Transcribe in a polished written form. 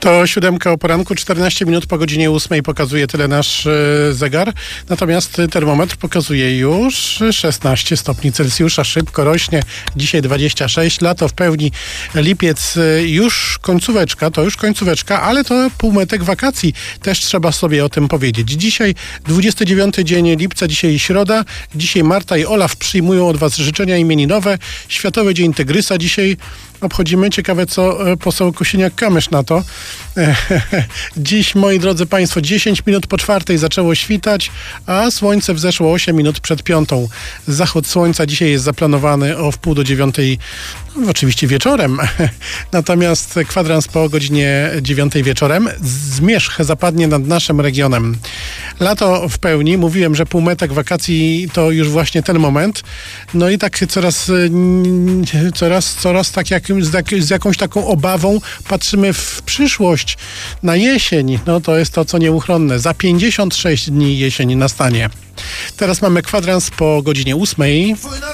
To 7 o poranku, 14 minut po godzinie 8 pokazuje tyle nasz zegar. Natomiast termometr pokazuje już 16 stopni Celsjusza. Szybko rośnie. Dzisiaj 26. Lato w pełni. Lipiec już końcóweczka, ale to półmetek wakacji. Też trzeba sobie o tym powiedzieć. Dzisiaj 29 dzień lipca, dzisiaj środa. Dzisiaj Marta i Olaf przyjmują od was życzenia imieninowe. Światowy Dzień Tygrysa dzisiaj obchodzimy. Ciekawe, co poseł Kosiniak-Kamysz na to. Dziś, moi drodzy państwo, 10 minut po 4 zaczęło świtać, a słońce wzeszło 8 minut przed 5. Zachód słońca dzisiaj jest zaplanowany o 8:30, oczywiście wieczorem. Natomiast kwadrans po godzinie 9 wieczorem. Zmierzch zapadnie nad naszym regionem. Lato w pełni. Mówiłem, że półmetek wakacji to już właśnie ten moment. No i tak coraz tak z jakąś taką obawą patrzymy w przyszłość, na jesień. No to jest to, co nieuchronne. Za 56 dni jesień nastanie. Teraz mamy kwadrans po godzinie 8.